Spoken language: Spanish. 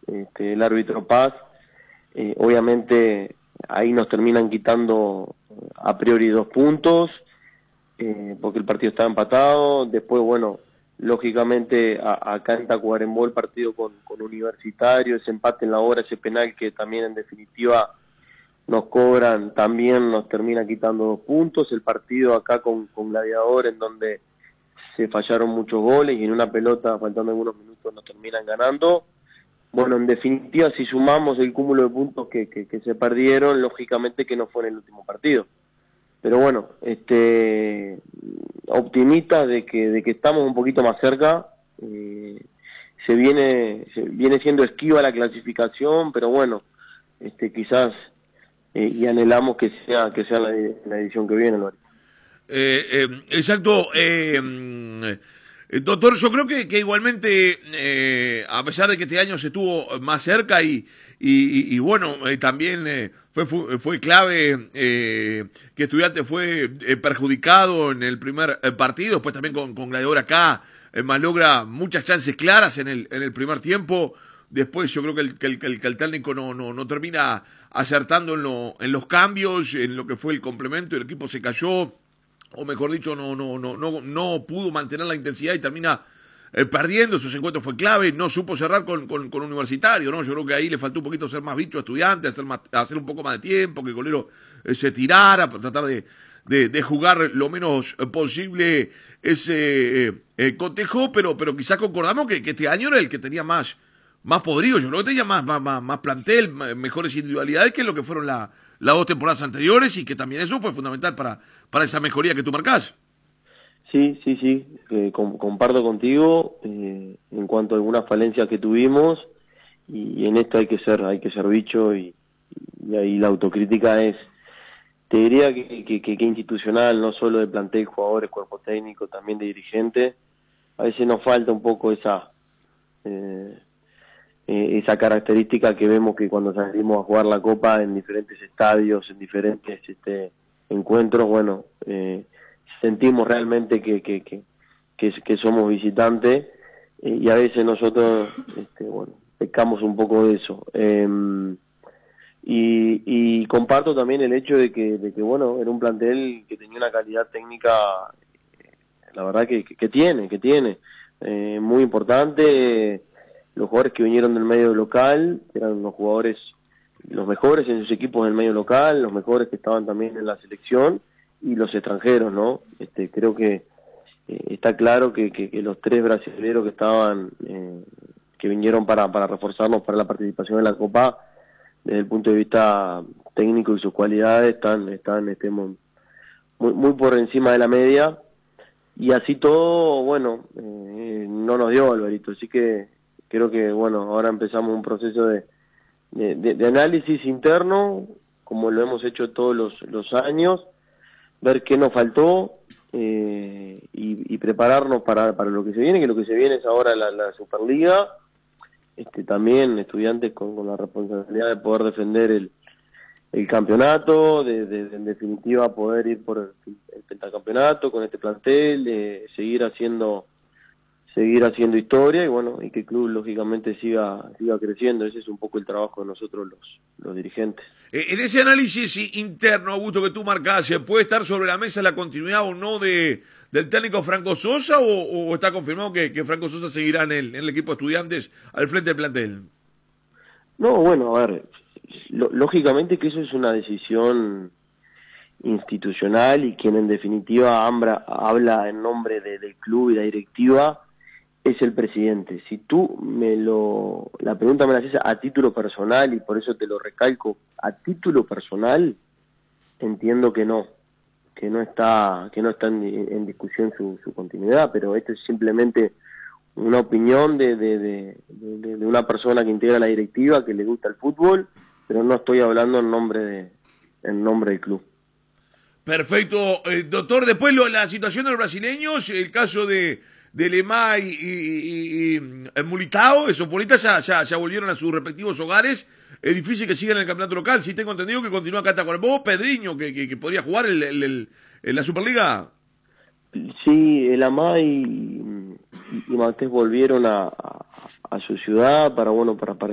el árbitro Paz. Obviamente ahí nos terminan quitando a priori 2 puntos, porque el partido estaba empatado. Después, bueno, lógicamente acá en Tacuarembó el partido con Universitario, ese empate en la hora, ese penal que también en definitiva nos cobran, también nos termina quitando 2 puntos. El partido acá con Gladiador, en donde se fallaron muchos goles y en una pelota, faltando algunos minutos, nos terminan ganando. Bueno, en definitiva, si sumamos el cúmulo de puntos que se perdieron, lógicamente que no fue en el último partido. Pero bueno, optimistas de que estamos un poquito más cerca. Se viene siendo esquiva la clasificación, pero bueno, quizás y anhelamos que sea la edición que viene, Álvaro. Exacto. Doctor, yo creo que igualmente, a pesar de que este año se estuvo más cerca y bueno, también fue clave que Estudiantes fue perjudicado en el primer partido, después también con Gladiador acá, malogra muchas chances claras en el primer tiempo. Después yo creo que el técnico no termina acertando en los cambios, en lo que fue el complemento, el equipo se cayó, o mejor dicho, no pudo mantener la intensidad y termina perdiendo. Esos encuentros fue clave, no supo cerrar con Universitario, ¿no? Yo creo que ahí le faltó un poquito ser más bicho a Estudiantes, hacer un poco más de tiempo, que Golero se tirara, para tratar de jugar lo menos posible ese cotejo, pero quizás concordamos que este año era el que tenía más podrido. Yo creo que tenía más plantel, mejores individualidades que lo que fueron las 2 temporadas anteriores, y que también eso fue fundamental para esa mejoría que tú marcás. Sí, comparto contigo en cuanto a algunas falencias que tuvimos, y en esto hay que ser bicho, y ahí la autocrítica es, te diría que institucional, no solo de plantel, jugadores, cuerpo técnico, también de dirigentes. A veces nos falta un poco esa característica que vemos que cuando salimos a jugar la Copa en diferentes estadios, en diferentes encuentros, bueno, sentimos realmente que somos visitantes, y a veces nosotros bueno, pecamos un poco de eso. Y comparto también el hecho de que bueno, era un plantel que tenía una calidad técnica, la verdad que tiene muy importante. Los jugadores que vinieron del medio local eran los jugadores, los mejores en sus equipos del medio local, los mejores que estaban también en la selección, y los extranjeros, ¿no? Creo que está claro que los 3 brasileños que estaban, que vinieron para reforzarnos para la participación en la Copa, desde el punto de vista técnico y sus cualidades, están muy por encima de la media, y así todo, bueno, no nos dio, Alvarito, así que creo que, bueno, ahora empezamos un proceso de análisis interno, como lo hemos hecho todos los años, ver qué nos faltó, y prepararnos para lo que se viene, que lo que se viene es ahora la Superliga. También Estudiantes con la responsabilidad de poder defender el campeonato, en definitiva poder ir por el pentacampeonato con este plantel, seguir haciendo historia, y bueno, y que el club lógicamente siga creciendo. Ese es un poco el trabajo de nosotros los dirigentes. En ese análisis interno, Augusto, que tú marcás, ¿puede estar sobre la mesa la continuidad o no del técnico Franco Sosa, o está confirmado que Franco Sosa seguirá en el equipo de Estudiantes al frente del plantel? No, bueno, a ver, lógicamente que eso es una decisión institucional, y quien en definitiva habla en nombre del club y la directiva es el presidente. Si tú la pregunta me la haces a título personal, y por eso te lo recalco, a título personal, entiendo que no está en discusión su continuidad, pero esto es simplemente una opinión de una persona que integra la directiva, que le gusta el fútbol, pero no estoy hablando en nombre del club. Perfecto, doctor. Después la situación de los brasileños, el caso de Lemay y Mulitao, esos futbolistas ya volvieron a sus respectivos hogares. Es difícil que sigan en el campeonato local. Sí, tengo entendido que continúa acá con vos, Pedriño, que podría jugar en la Superliga. Sí, el Amay y Matés volvieron a su ciudad para